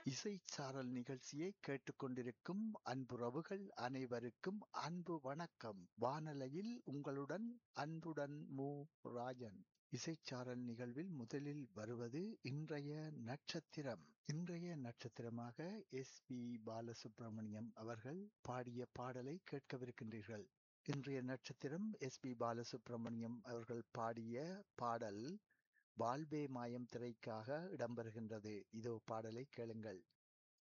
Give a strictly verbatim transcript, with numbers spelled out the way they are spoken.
இசைச்சாரல் நிகழ்ச்சியை கேட்டுக்கொண்டிருக்கும் அன்புறவுகள் அனைவருக்கும் அன்பு வணக்கம். வானலையில் உங்களுடன் அன்புடன் மு ராஜன். இசைச்சாரல் நிகழ்வில் முதலில் வருவது இன்றைய நட்சத்திரம். இன்றைய நட்சத்திரமாக எஸ் பி பாலசுப்ரமணியம் அவர்கள் பாடிய பாடலை கேட்கவிருக்கின்றீர்கள். இன்றைய நட்சத்திரம் எஸ் பி பாலசுப்ரமணியம் அவர்கள் பாடிய பாடல் வாழ்வே மாயம் திரைக்காக இடம்பெறுகின்றது. இதோ பாடலை கேளுங்கள்.